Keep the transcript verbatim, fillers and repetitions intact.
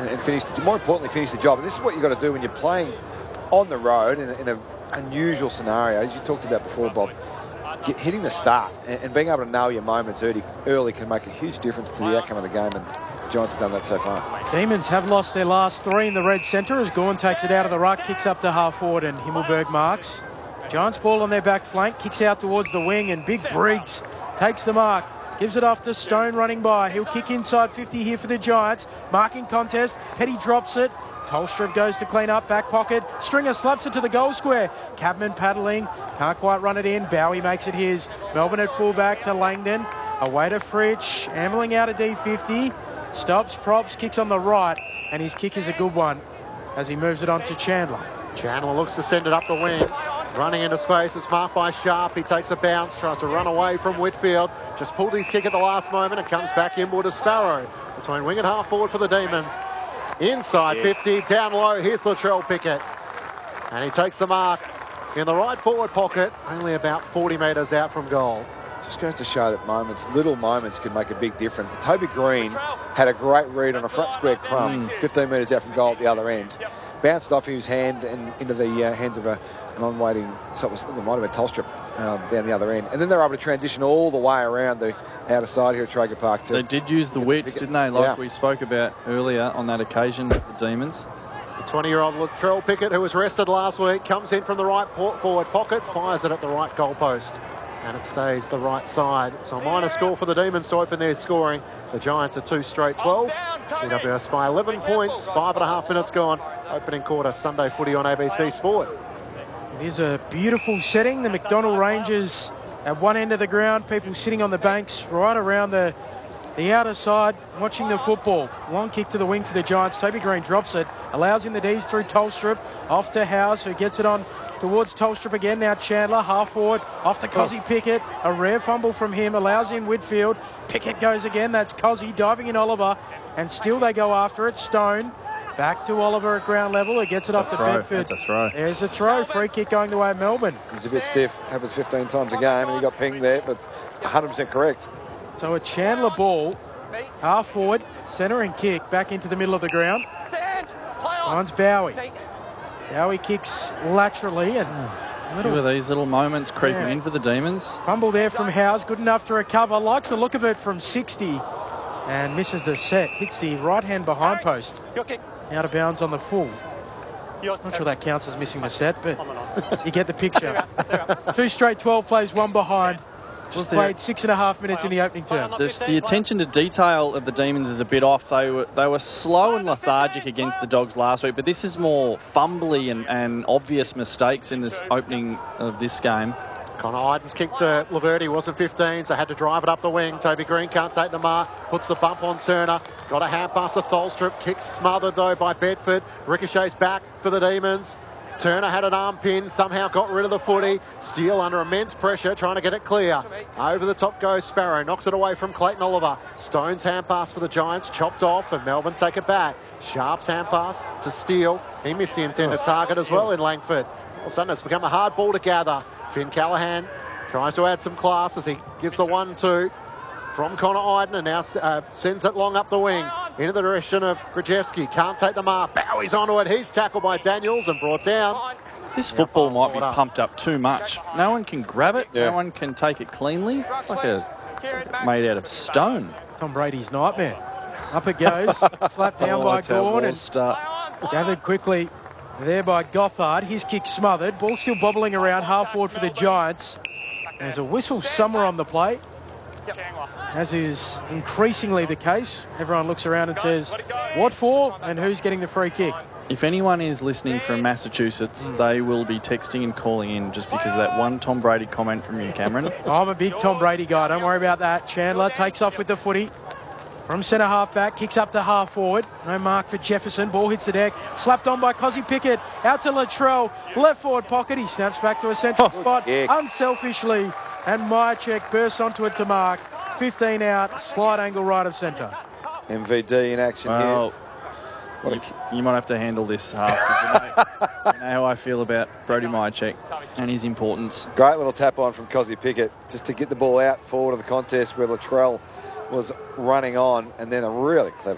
and, and finish, the, more importantly, finish the job. And this is what you've got to do when you're playing on the road in, a, in an unusual scenario, as you talked about before, Bob. Get, hitting the start and, and being able to know your moments early, early can make a huge difference to the outcome of the game, and Giants have done that so far. Demons have lost their last three in the red centre as Gawn takes it out of the ruck, kicks up to half forward, and Himmelberg marks. Giants ball on their back flank, kicks out towards the wing, and Big Briggs takes the mark. Gives it off to Stone running by. He'll kick inside fifty here for the Giants. Marking contest. Petty drops it. Tolstrup goes to clean up, back pocket. Stringer slaps it to the goal square. Cabman paddling, can't quite run it in. Bowie makes it his. Melbourne at fullback to Langdon. Away to Fritsch, ambling out of D fifty. Stops, props, kicks on the right, and his kick is a good one as he moves it on to Chandler. Chandler looks to send it up the wing. Running into space, it's marked by Sharp. He takes a bounce, tries to run away from Whitfield. Just pulled his kick at the last moment and comes back inward to Sparrow. Between wing and half forward for the Demons. Inside yeah. fifty, down low, here's Latrell Pickett. And he takes the mark in the right forward pocket, only about forty metres out from goal. Just goes to show that moments, little moments can make a big difference. Toby Green had a great read on a front square crumb, mm. fifteen metres out from goal at the other end. Bounced off his hand and into the uh, hands of a non-waiting, so it, was, it might have been Tolstrup um, down the other end. And then they're able to transition all the way around the outer side here at Traeger Park. To they did use the widths, didn't they, like yeah. we spoke about earlier on that occasion, the Demons. The twenty-year-old Latrell Pickett, who was rested last week, comes in from the right forward pocket, fires it at the right goal post. And it stays the right side. So a minor score for the Demons to open their scoring. The Giants are two straight twelve. G W S by eleven points, five and a half minutes gone. Opening quarter, Sunday footy on A B C Sport. It is a beautiful setting. The McDonnell Rangers at one end of the ground, people sitting on the banks right around the, the outer side, watching the football. Long kick to the wing for the Giants. Toby Green drops it, allows in the D's through Tolstrup, off to Howes, who gets it on towards Tolstrup again. Now Chandler, half forward, off to Cozzy Pickett. A rare fumble from him, allows in Whitfield. Pickett goes again, that's Cozzy, diving in Oliver, and still they go after it. Stone, back to Oliver at ground level. He gets it That's off the Bedford. That's a throw. There's a throw, free kick going the way of Melbourne. He's a bit stiff, happens fifteen times a game, and he got pinged there, but one hundred percent correct. So a Chandler ball, half forward, centre and kick, back into the middle of the ground. Finds Bowie. Bowie kicks laterally, and a few of these little moments creeping yeah. in for the Demons. Fumble there from Howes, good enough to recover. Likes the look of it from sixty, and misses the set. Hits the right hand behind post. Out of bounds on the full. Not sure that counts as missing the set, but you get the picture. Two straight twelve plays, one behind. We've played six and a half minutes in the opening term. The, the attention to detail of the Demons is a bit off. They were they were slow and lethargic against the Dogs last week, but this is more fumbly and, and obvious mistakes in this opening of this game. Connor Idens kick to Laverty, wasn't fifteen, so had to drive it up the wing. Toby Green can't take the mark, puts the bump on Turner. Got a hand pass to Tholstrup, kick smothered though by Bedford. Ricochets back for the Demons. Turner had an arm pin, somehow got rid of the footy. Steele under immense pressure, trying to get it clear. Over the top goes Sparrow, knocks it away from Clayton Oliver. Stone's hand pass for the Giants, chopped off, and Melbourne take it back. Sharp's hand pass to Steele. He missed the intended target as well in Langford. All of a sudden, it's become a hard ball to gather. Finn Callaghan tries to add some class as he gives the one two from Connor Iden and now uh, sends it long up the wing into the direction of Grajewski. Can't take the mark. Bowie's onto it. He's tackled by Daniels and brought down. This football might be pumped up too much. No one can grab it. Yeah. No one can take it cleanly. It's like a it's made out of stone. Tom Brady's nightmare. Up it goes. Slapped down oh, by Gawn and start. gathered quickly there by Gothard. His kick smothered. Ball still bobbling around half forward for the Giants. There's a whistle somewhere on the plate, as is increasingly the case. Everyone looks around and says, what for and who's getting the free kick? If anyone is listening from Massachusetts, mm. they will be texting and calling in just because of that one Tom Brady comment from you, Cameron. I'm a big Tom Brady guy. Don't worry about that. Chandler takes off with the footy. From centre half back, kicks up to half forward. No mark for Jefferson. Ball hits the deck. Slapped on by Cozzy Pickett. Out to Latrell. Left forward pocket. He snaps back to a central oh, spot kick. unselfishly. And Myercheck bursts onto it to mark. fifteen out. Slide angle right of centre. M V D in action well, here. What you, you might have to handle this half. You know, you know how I feel about Brody Myercheck and his importance. Great little tap on from Cozzy Pickett just to get the ball out forward of the contest where Latrell was running on, and then a really clever